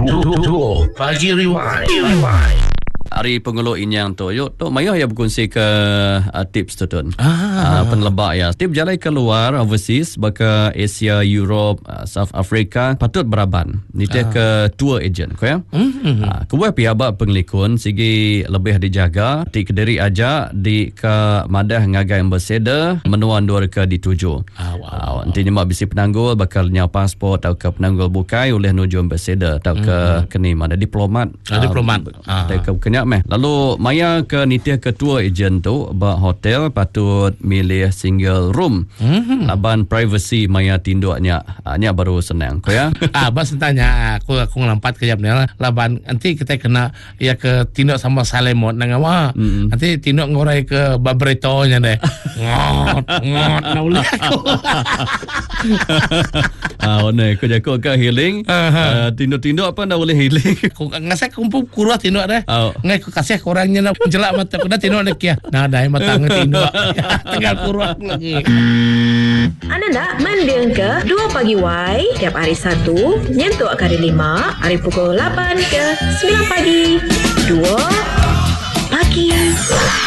Pagi Rewind. Hari pengeluk inyang tu yuk tu mayah ya berkongsi ke tips tu tun. Penlebak ya tip jalan keluar overseas baka Asia, Europe, South Africa patut beraban ni dia ke tour agent ko ya. Kubuat pihak penglikun sigi lebih dijaga di Kediri aja di ke Madah ngagai ambassador menuan dua ke dituju. Nanti nyemak bisi penanggul bakal nya pasport atau ke penanggul bukai oleh nuju ambassador atau ke keni mana diplomat. Diplomat. Ke kenyak meh. Lalu maya ke nitih ketua ejen tu ba hotel patut milih single room. Laban privacy maya tinduknya. Nya baru senang ko ya. Bas tanya aku ngelampat ke jamnya laban nanti kita kena ya ke tinduk sama Salemot nang awak. Nanti tinduk ngorai ke babretonya deh. Ngot naulih aku. One ko jako ke healing. Tinduk-tinduk apa dah boleh healing. Aku ngasih kumpul kurang tinduk deh. Ngai ku kasih kurangnya nak jelak mata aku dah tinduk lagi ya. Nah dah matang tinduk. Tinggal kurang lagi. Anda nak mendeng ke 2 pagi Y tiap hari Sabtu nyentuh kali 5 hari pukul 8 ke 9 pagi. 2 pagi.